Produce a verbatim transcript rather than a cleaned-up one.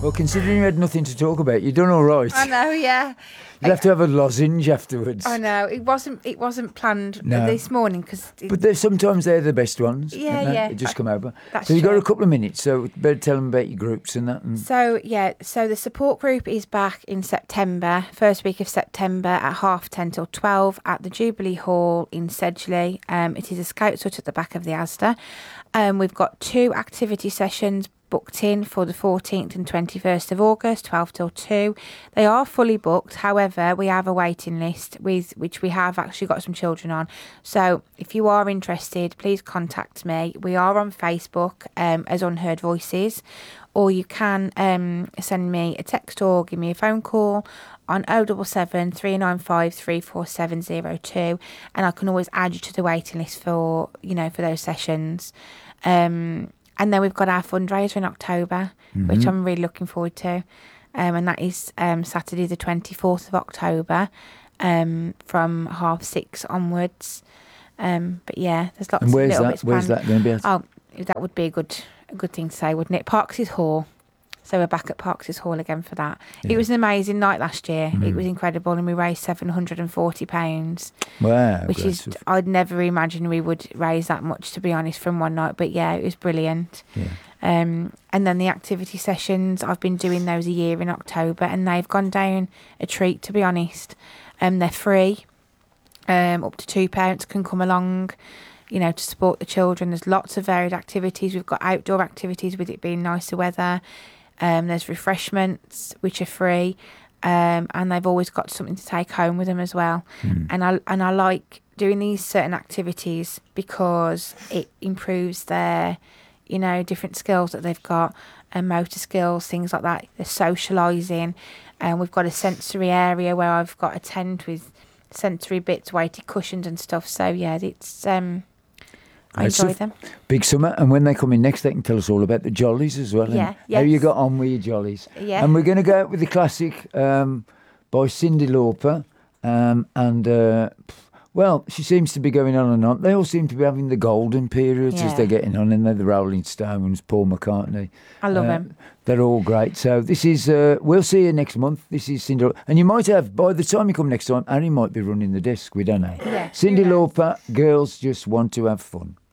Well, considering you had nothing to talk about, you've done all right. I know, yeah. You'll have to have a lozenge afterwards. I know it wasn't. It wasn't planned No. this morning because. But they're, sometimes they're the best ones. Yeah, aren't they? yeah. They just come over. That's so you've got true. a couple of minutes, so better tell them about your groups and that. And So yeah, so the support group is back in September, first week of September at half ten till twelve at the Jubilee Hall in Sedgley. Um, it is a Scouts hut at the back of the Asda. Um, we've got two activity sessions booked in for the fourteenth and twenty-first of August, twelve till two. They are fully booked. However, we have a waiting list with which we have actually got some children on. So if you are interested, please contact me. We are on Facebook um, as Unheard Voices, or you can um, send me a text or give me a phone call on oh seven seven, three nine five, three four seven oh two, and I can always add you to the waiting list for, you know, for those sessions. Um, and then we've got our fundraiser in October, mm-hmm. which I'm really looking forward to. Um, and that is um, Saturday the twenty-fourth of October um, from half six onwards. Um, but yeah, there's lots and where's of little that? bits Where's planned. that going to be at? Oh, that would be a good a good thing to say, wouldn't it? Parks' Hall. So we're back at Parks' Hall again for that. Yeah. It was an amazing night last year. Mm. It was incredible, and we raised seven hundred forty pounds. Wow. Which aggressive. is, I'd never imagined we would raise that much, to be honest, from one night. But yeah, it was brilliant. Yeah. Um, and then the activity sessions, I've been doing those a year in October, and they've gone down a treat, to be honest. Um, they're free. Um, up to two parents can come along, you know, to support the children. There's lots of varied activities. We've got outdoor activities with it being nicer weather. Um, there's refreshments, which are free, um, and they've always got something to take home with them as well. Mm. And I and I like doing these certain activities because it improves their, you know, different skills that they've got, and motor skills, things like that. They're socialising, and we've got a sensory area where I've got a tent with sensory bits, weighted cushions and stuff. So yeah, it's um. I enjoy them. Big summer, and when they come in next, they can tell us all about the jollies as well. Yeah, yes. How you got on with your jollies? Yeah. And we're going to go out with the classic um, by Cyndi Lauper, um, and uh, well, she seems to be going on and on. They all seem to be having the golden periods yeah. as they're getting on, and they're the Rolling Stones, Paul McCartney. I love uh, them. They're all great. So this is, uh, we'll see you next month. This is Cyndi Lauper. And you might have, by the time you come next time, Harry might be running the desk. We don't know. Yeah, Cyndi Lauper, Girls Just Want to Have Fun.